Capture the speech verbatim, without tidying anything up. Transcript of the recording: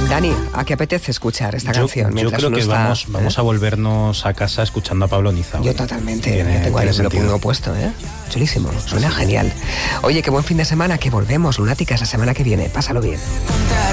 Dani, ¿a qué apetece escuchar esta yo, canción? Yo creo que está, vamos, ¿eh? vamos a volvernos a casa escuchando a Pablo Niza. Yo totalmente, yo tengo ahí, me lo pongo puesto, ¿eh? Chulísimo, suena genial. Oye, qué buen fin de semana, que volvemos, lunáticas, la semana que viene. Pásalo bien.